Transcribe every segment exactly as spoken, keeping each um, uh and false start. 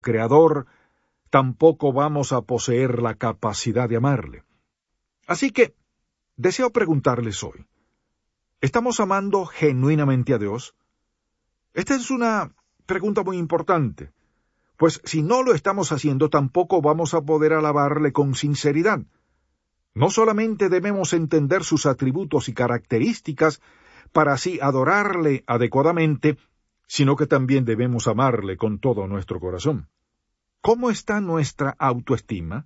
Creador, tampoco vamos a poseer la capacidad de amarle. Así que, deseo preguntarles hoy, ¿estamos amando genuinamente a Dios? Esta es una pregunta muy importante, pues si no lo estamos haciendo, tampoco vamos a poder alabarle con sinceridad. No solamente debemos entender sus atributos y características para así adorarle adecuadamente, sino que también debemos amarle con todo nuestro corazón. ¿Cómo está nuestra autoestima?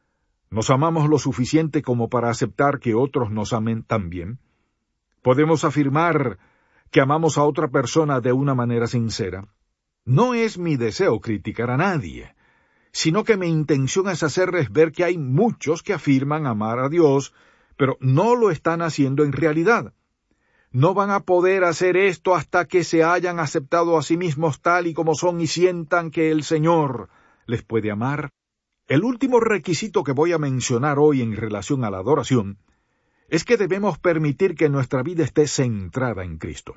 ¿Nos amamos lo suficiente como para aceptar que otros nos amen también? ¿Podemos afirmar que amamos a otra persona de una manera sincera? No es mi deseo criticar a nadie, sino que mi intención es hacerles ver que hay muchos que afirman amar a Dios, pero no lo están haciendo en realidad. No van a poder hacer esto hasta que se hayan aceptado a sí mismos tal y como son y sientan que el Señor les puede amar. El último requisito que voy a mencionar hoy en relación a la adoración es que debemos permitir que nuestra vida esté centrada en Cristo.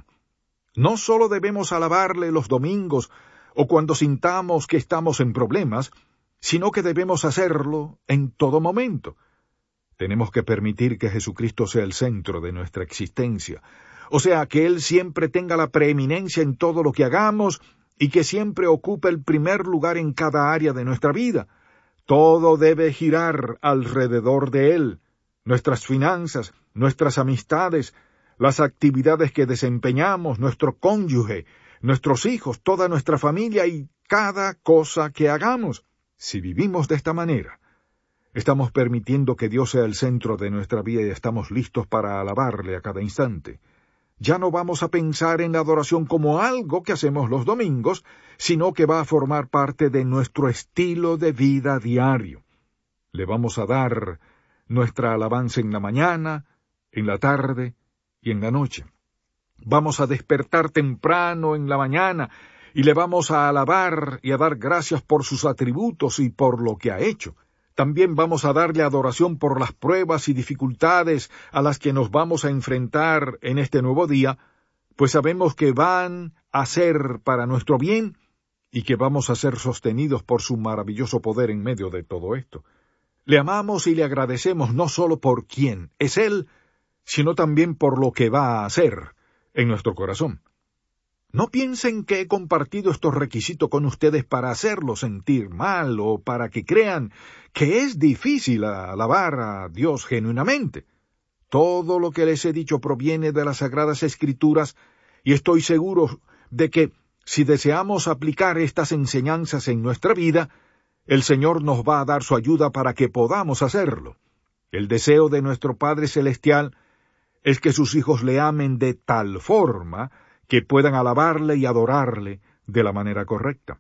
No solo debemos alabarle los domingos o cuando sintamos que estamos en problemas, sino que debemos hacerlo en todo momento. Tenemos que permitir que Jesucristo sea el centro de nuestra existencia, o sea, que Él siempre tenga la preeminencia en todo lo que hagamos y que siempre ocupe el primer lugar en cada área de nuestra vida. Todo debe girar alrededor de Él, nuestras finanzas, nuestras amistades, las actividades que desempeñamos, nuestro cónyuge, nuestros hijos, toda nuestra familia y cada cosa que hagamos. Si vivimos de esta manera, estamos permitiendo que Dios sea el centro de nuestra vida y estamos listos para alabarle a cada instante. Ya no vamos a pensar en la adoración como algo que hacemos los domingos, sino que va a formar parte de nuestro estilo de vida diario. Le vamos a dar nuestra alabanza en la mañana, en la tarde y en la noche. Vamos a despertar temprano en la mañana y le vamos a alabar y a dar gracias por sus atributos y por lo que ha hecho. También vamos a darle adoración por las pruebas y dificultades a las que nos vamos a enfrentar en este nuevo día, pues sabemos que van a ser para nuestro bien y que vamos a ser sostenidos por su maravilloso poder en medio de todo esto. Le amamos y le agradecemos no solo por quién es Él, sino también por lo que va a hacer en nuestro corazón. No piensen que he compartido estos requisitos con ustedes para hacerlos sentir mal o para que crean que es difícil alabar a Dios genuinamente. Todo lo que les he dicho proviene de las Sagradas Escrituras y estoy seguro de que si deseamos aplicar estas enseñanzas en nuestra vida, el Señor nos va a dar su ayuda para que podamos hacerlo. El deseo de nuestro Padre Celestial es que sus hijos le amen de tal forma que puedan alabarle y adorarle de la manera correcta.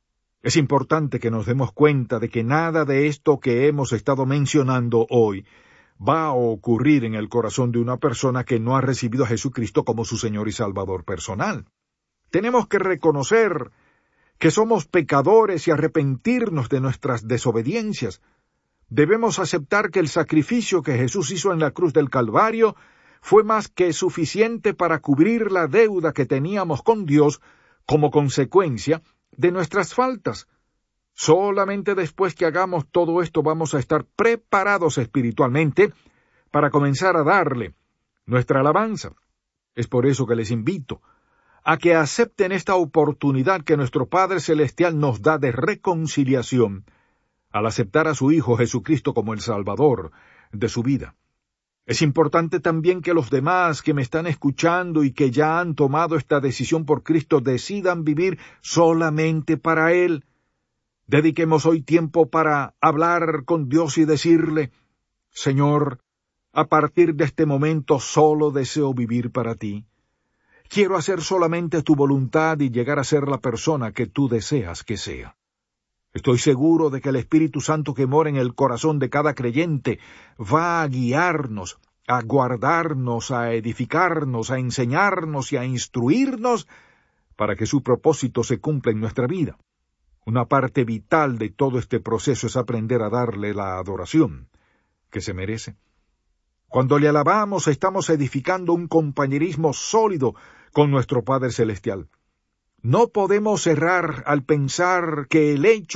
Es importante que nos demos cuenta de que nada de esto que hemos estado mencionando hoy va a ocurrir en el corazón de una persona que no ha recibido a Jesucristo como su Señor y Salvador personal. Tenemos que reconocer que somos pecadores y arrepentirnos de nuestras desobediencias. Debemos aceptar que el sacrificio que Jesús hizo en la cruz del Calvario fue más que suficiente para cubrir la deuda que teníamos con Dios como consecuencia de nuestras faltas. Solamente después que hagamos todo esto vamos a estar preparados espiritualmente para comenzar a darle nuestra alabanza. Es por eso que les invito a que acepten esta oportunidad que nuestro Padre Celestial nos da de reconciliación al aceptar a su Hijo Jesucristo como el Salvador de su vida. Es importante también que los demás que me están escuchando y que ya han tomado esta decisión por Cristo decidan vivir solamente para Él. Dediquemos hoy tiempo para hablar con Dios y decirle: Señor, a partir de este momento solo deseo vivir para ti. Quiero hacer solamente tu voluntad y llegar a ser la persona que tú deseas que sea. Estoy seguro de que el Espíritu Santo que mora en el corazón de cada creyente va a guiarnos, a guardarnos, a edificarnos, a enseñarnos y a instruirnos para que su propósito se cumpla en nuestra vida. Una parte vital de todo este proceso es aprender a darle la adoración que se merece. Cuando le alabamos, estamos edificando un compañerismo sólido con nuestro Padre Celestial. No podemos errar al pensar que el hecho